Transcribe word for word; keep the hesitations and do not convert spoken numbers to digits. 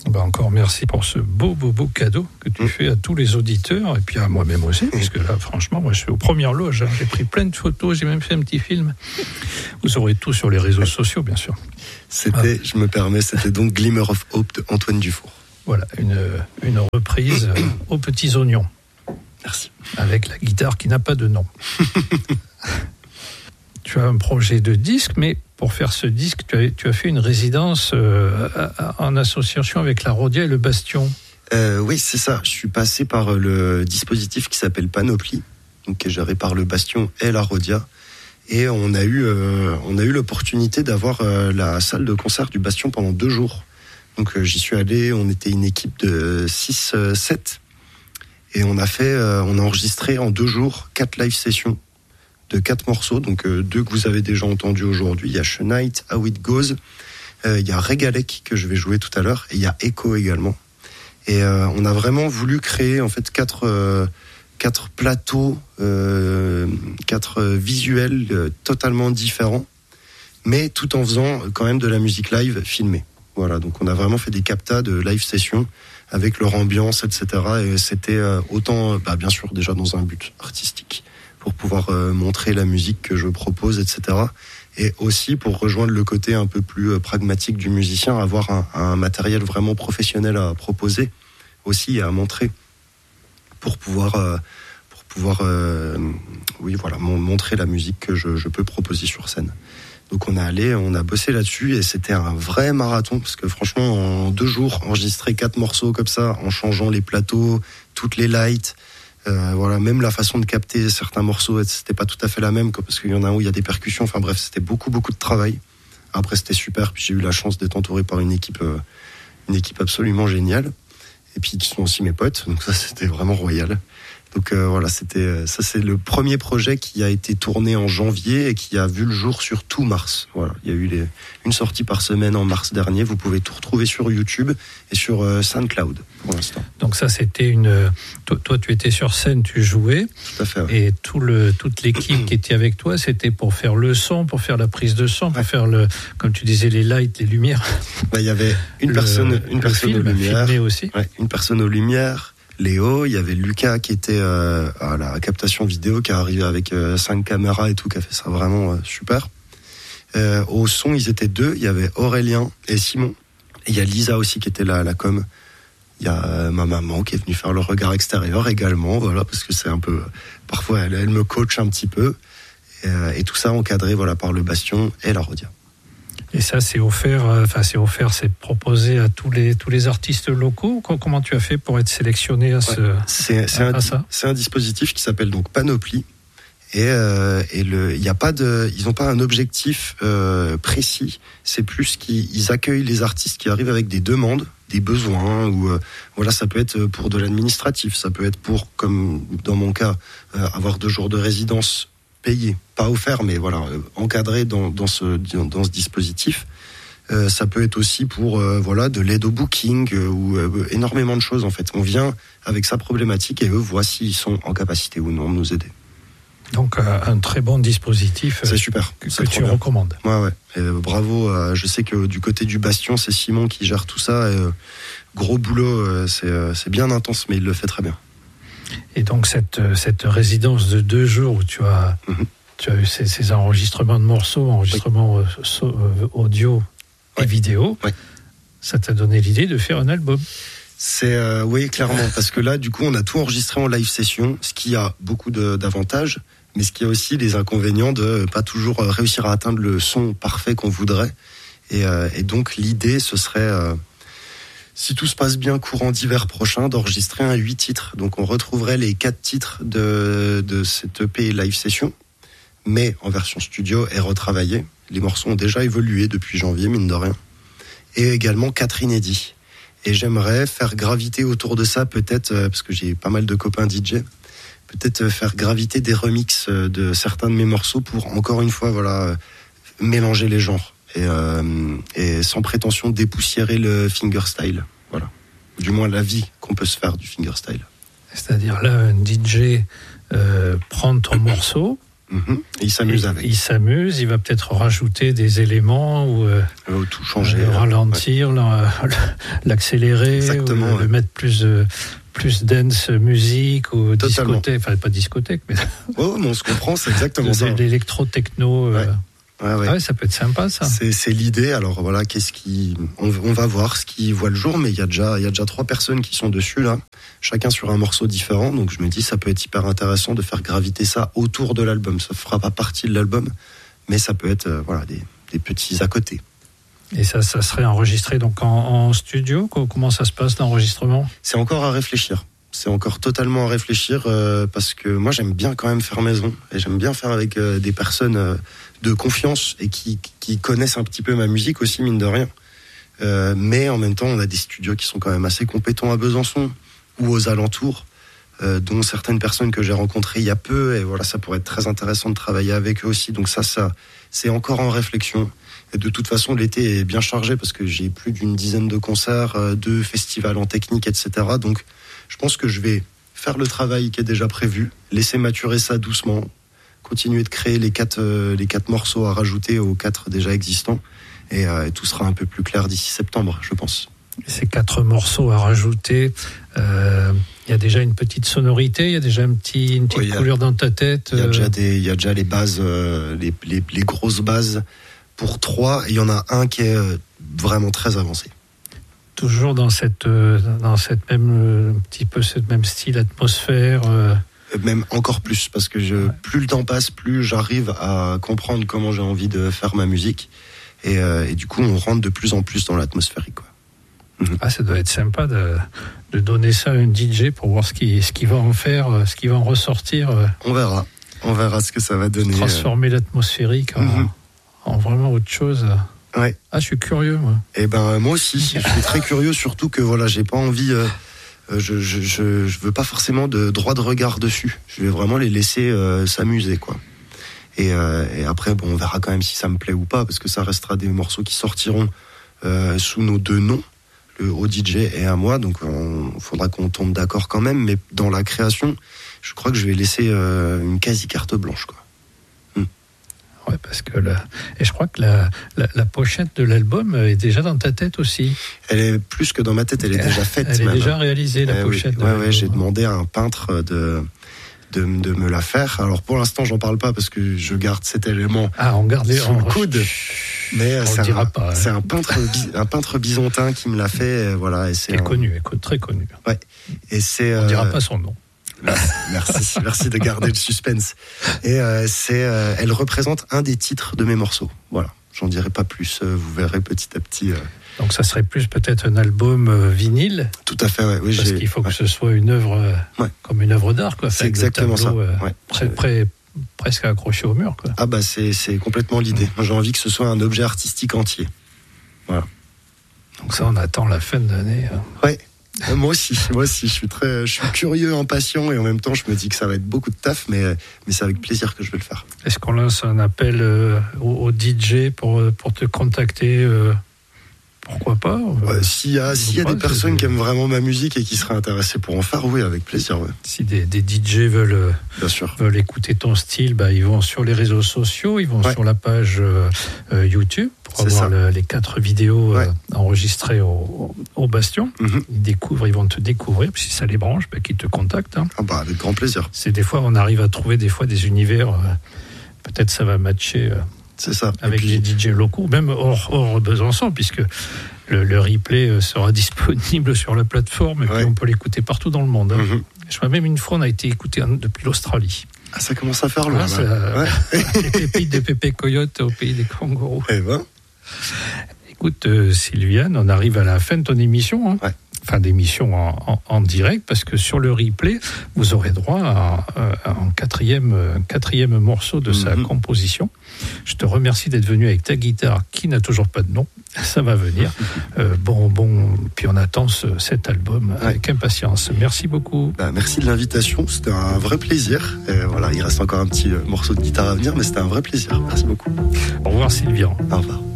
Ben encore merci pour ce beau, beau, beau cadeau que tu mmh. fais à tous les auditeurs et puis à moi-même aussi, puisque là, franchement, moi, je suis aux premières loges. Hein. J'ai pris plein de photos, j'ai même fait un petit film. Vous aurez tout sur les réseaux sociaux, bien sûr. C'était, ah. je me permets, c'était donc Glimmer of Hope de Antoine Dufour. Voilà, une, une reprise aux petits oignons. Merci. Avec la guitare qui n'a pas de nom. Tu as un projet de disque, mais pour faire ce disque, tu as, tu as fait une résidence euh, en association avec la Rhodia et le Bastion. Euh, oui, c'est ça. Je suis passé par le dispositif qui s'appelle Panoply, donc qui est géré par le Bastion et la Rhodia. Et on a eu, euh, on a eu l'opportunité d'avoir euh, la salle de concert du Bastion pendant deux jours. Donc euh, j'y suis allé, on était une équipe de six sept. Et on a fait, euh, on a enregistré en deux jours quatre live sessions de quatre morceaux, donc euh, deux que vous avez déjà entendus aujourd'hui. Il y a Shenight, How It Goes, euh, il y a Regalek que je vais jouer tout à l'heure, et il y a Echo également. Et euh, on a vraiment voulu créer en fait quatre euh, quatre plateaux, euh, quatre visuels euh, totalement différents, mais tout en faisant quand même de la musique live filmée. Voilà, donc on a vraiment fait des captas de live session avec leur ambiance, et cetera. Et c'était euh, autant, bah, bien sûr, déjà dans un but artistique, pour pouvoir euh, montrer la musique que je propose, et cetera. Et aussi pour rejoindre le côté un peu plus euh, pragmatique du musicien, avoir un, un matériel vraiment professionnel à proposer, aussi à montrer, pour pouvoir, euh, pour pouvoir, euh, oui, voilà, montrer la musique que je, je peux proposer sur scène. Donc on a allé, on a bossé là-dessus et c'était un vrai marathon parce que franchement en deux jours enregistrer quatre morceaux comme ça en changeant les plateaux, toutes les lights, euh, voilà, même la façon de capter certains morceaux, c'était pas tout à fait la même parce qu'il y en a un où il y a des percussions. Enfin bref, c'était beaucoup beaucoup de travail. Après c'était super, puis j'ai eu la chance d'être entouré par une équipe, euh, une équipe absolument géniale. Et puis qui sont aussi mes potes, donc ça c'était vraiment royal. Donc euh, voilà, c'était ça, c'est le premier projet qui a été tourné en janvier et qui a vu le jour sur tout mars. Voilà, il y a eu les, une sortie par semaine en mars dernier. Vous pouvez tout retrouver sur YouTube et sur euh, SoundCloud pour l'instant. Donc ça, c'était une. Toi, toi, tu étais sur scène, tu jouais. Tout à fait. Ouais. Et tout le toute l'équipe qui était avec toi, c'était pour faire le son, pour faire la prise de son, pour ouais. faire le, comme tu disais, les lights, les lumières. Bah, il y avait une le, personne, une personne film, aux lumières, filmé aussi. Ouais, une personne aux lumières. Léo, il y avait Lucas qui était euh, à la captation vidéo, qui est arrivé avec euh, cinq caméras et tout, qui a fait ça vraiment euh, super. Euh, au son, ils étaient deux, il y avait Aurélien et Simon. Et il y a Lisa aussi qui était là à la com. Il y a euh, ma maman qui est venue faire le regard extérieur également, voilà, parce que c'est un peu... Parfois, elle, elle me coach un petit peu. Et, euh, et tout ça encadré voilà, par le Bastion et la Rhodia. Et ça, c'est offert, enfin, c'est offert, c'est proposé à tous les, tous les artistes locaux. Comment tu as fait pour être sélectionné à, ce, ouais, c'est, c'est à, un, à ça? C'est un dispositif qui s'appelle donc Panoply. Et, euh, et le, il y a pas de, ils n'ont pas un objectif euh, précis. C'est plus qu'ils ils accueillent les artistes qui arrivent avec des demandes, des besoins, ou euh, voilà, ça peut être pour de l'administratif, ça peut être pour, comme dans mon cas, euh, avoir deux jours de résidence payé, pas offert, mais voilà, euh, encadré dans, dans, ce, dans ce dispositif. Euh, ça peut être aussi pour euh, voilà, de l'aide au booking euh, ou euh, énormément de choses en fait. On vient avec sa problématique et eux voient s'ils sont en capacité ou non de nous aider. Donc euh, un très bon dispositif. C'est super. Que, c'est que tu bien. recommandes. Ouais, ouais. Et, euh, bravo. Euh, je sais que du côté du Bastion, c'est Simon qui gère tout ça. Et, euh, gros boulot. Euh, c'est, euh, c'est bien intense, mais il le fait très bien. Et donc cette, cette résidence de deux jours où tu as, mm-hmm. tu as eu ces, ces enregistrements de morceaux, enregistrements oui. euh, so, euh, audio et ouais. vidéo, ouais. ça t'a donné l'idée de faire un album. C'est euh, oui, clairement, parce que là, du coup, on a tout enregistré en live session, ce qui a beaucoup de, d'avantages, mais ce qui a aussi des inconvénients de pas toujours réussir à atteindre le son parfait qu'on voudrait. Et, euh, et donc l'idée, ce serait... Euh, si tout se passe bien, courant d'hiver prochain, d'enregistrer un huit titres. Donc on retrouverait les quatre titres de, de cette E P live session, mais en version studio et retravaillée. Les morceaux ont déjà évolué depuis janvier, mine de rien. Et également quatre inédits. Et j'aimerais faire graviter autour de ça, peut-être, euh, parce que j'ai pas mal de copains D J, peut-être faire graviter des remixes de certains de mes morceaux pour, encore une fois, voilà, mélanger les genres. Et, euh, et sans prétention dépoussiérer le fingerstyle, voilà. Du moins la vie qu'on peut se faire du fingerstyle. C'est-à-dire là, un D J euh, prend ton morceau Mmh. Et il s'amuse et, avec. Il s'amuse, il va peut-être rajouter des éléments ou euh, euh, tout changer, euh, ralentir, ouais. l'accélérer, Exactement, ou ouais. le mettre plus euh, plus dance musique ou Totalement. discothèque, enfin pas discothèque, mais oh, mais on se comprend, c'est exactement ça. L'électro-techno. Euh, ouais. Ouais, ouais. Ah ouais, ça peut être sympa, ça. C'est, c'est l'idée. Alors voilà, qu'est-ce qui, on, on va voir ce qui voit le jour, mais il y a déjà, il y a déjà trois personnes qui sont dessus là, chacun sur un morceau différent. Donc je me dis, ça peut être hyper intéressant de faire graviter ça autour de l'album. Ça fera pas partie de l'album, mais ça peut être, euh, voilà, des, des petits à côté. Et ça, ça serait enregistré donc en, en studio. Comment ça se passe l'enregistrement ? C'est encore à réfléchir. C'est encore totalement à réfléchir euh, parce que moi j'aime bien quand même faire maison et j'aime bien faire avec euh, des personnes euh, de confiance et qui, qui connaissent un petit peu ma musique aussi, mine de rien. Euh, mais en même temps, on a des studios qui sont quand même assez compétents à Besançon ou aux alentours, euh, dont certaines personnes que j'ai rencontrées il y a peu. Et voilà, ça pourrait être très intéressant de travailler avec eux aussi. Donc ça, ça c'est encore en réflexion. Et de toute façon, l'été est bien chargé parce que j'ai plus d'une dizaine de concerts, euh, de festivals en technique, et cetera. Donc je pense que je vais faire le travail qui est déjà prévu, laisser maturer ça doucement, continuer de créer les quatre, euh, les quatre morceaux à rajouter aux quatre déjà existants, et, euh, et tout sera un peu plus clair d'ici septembre, je pense. Ces quatre morceaux à rajouter, il euh, y a déjà une petite sonorité, il y a déjà un petit, une petite oui, couleur dans ta tête. Il y a déjà des, il y a déjà les bases, euh, les, les, les grosses bases pour trois, et il y en a un qui est vraiment très avancé. Toujours dans cette, dans cette même, euh, un petit peu ce même style, atmosphère. Euh... Même encore plus, parce que je, ouais. plus le temps passe, plus j'arrive à comprendre comment j'ai envie de faire ma musique, et, euh, et du coup, on rentre de plus en plus dans l'atmosphérique, quoi. Mm-hmm. Ah, ça doit être sympa de, de donner ça à un D J pour voir ce qu'il, ce qu'il va en faire, ce qu'il va en ressortir. On verra, on verra ce que ça va donner. Transformer euh... l'atmosphérique en, mm-hmm. en vraiment autre chose. Ouais. Ah, je suis curieux, moi. Eh ben, moi aussi, je suis très curieux, surtout que voilà, j'ai pas envie, euh, je, je, je, je veux pas forcément de droit de regard dessus. Je vais vraiment les laisser euh, s'amuser, quoi. Et, euh, et après, bon, on verra quand même si ça me plaît ou pas, parce que ça restera des morceaux qui sortiront euh, sous nos deux noms, le au D J et à moi. Donc, il faudra qu'on tombe d'accord quand même. Mais dans la création, je crois que je vais laisser euh, une quasi carte blanche, quoi. Ouais, parce que la... et je crois que la, la, la pochette de l'album est déjà dans ta tête aussi. Elle est plus que dans ma tête, elle est déjà faite. Elle est même. déjà réalisée, la eh pochette. Oui. Ouais, ouais, j'ai demandé à un peintre de, de, de me la faire. Alors pour l'instant, j'en parle pas parce que je garde cet élément ah, on garde les... sous le coude. Mais on c'est, le dira un, pas, hein. c'est un peintre, un peintre byzantin qui me l'a fait. Voilà, et c'est est un... connu, très connu. Ouais. Et c'est. On ne dira euh... pas son nom. Merci, merci de garder le suspense. Et euh, c'est, euh, elle représente un des titres de mes morceaux. Voilà, j'en dirai pas plus. Euh, vous verrez petit à petit. Euh... Donc ça serait plus peut-être un album euh, vinyle. Tout à fait, ouais. Oui, parce j'ai... qu'il faut ouais. que ce soit une œuvre euh, ouais. comme une œuvre d'art, quoi. C'est exactement tableau, ça. Euh, ouais. près, près, presque accroché au mur, quoi. Ah bah c'est c'est complètement l'idée. Moi j'ai envie que ce soit un objet artistique entier. Voilà. Donc ça, on attend la fin de l'année. Hein. Ouais. Moi aussi, moi aussi, je suis très, je suis curieux, impatient, et en même temps, je me dis que ça va être beaucoup de taf, mais, mais c'est avec plaisir que je vais le faire. Est-ce qu'on lance un appel euh, au, au D J pour, pour te contacter euh, pourquoi pas ouais, S'il y a, s'il y a des personnes qui aiment vraiment ma musique et qui seraient intéressées pour en faire, oui, avec plaisir. Ouais. Si des, des D J veulent, Bien sûr. veulent écouter ton style, bah, ils vont sur les réseaux sociaux, ils vont ouais. sur la page euh, euh, YouTube pour C'est avoir le, les quatre vidéos ouais. euh, enregistrées au, au Bastion. Mm-hmm. Ils découvrent, ils vont te découvrir. Puis si ça les branche, bah, qu'ils te contactent. Hein. Ah bah, avec grand plaisir. C'est des fois, on arrive à trouver des fois des univers. Euh, peut-être ça va matcher. Euh, C'est ça. Avec puis... les D J locaux, même hors, hors Besançon, puisque le, le replay sera disponible sur la plateforme et ouais. puis on peut l'écouter partout dans le monde. Hein. Mm-hmm. Je crois même une fois, on a été écouté depuis l'Australie. Ah, ça commence à faire loin. Ah, ça, ouais. Les pépites des pépés coyotes au pays des kangourous. Eh ben. Écoute, euh, Sylviane, on arrive à la fin de ton émission. Hein. Ouais. Enfin, d'émission en, en, en direct, parce que sur le replay, vous aurez droit à, à un quatrième, quatrième morceau de mm-hmm. sa composition. Je te remercie d'être venu avec ta guitare, qui n'a toujours pas de nom. Ça va venir. Euh, bon, bon, puis on attend ce, cet album ouais. avec impatience. Merci beaucoup. Bah, merci de l'invitation. C'était un vrai plaisir. Et voilà, il reste encore un petit morceau de guitare à venir, mais c'était un vrai plaisir. Merci beaucoup. Au revoir, Sylviane. Au revoir.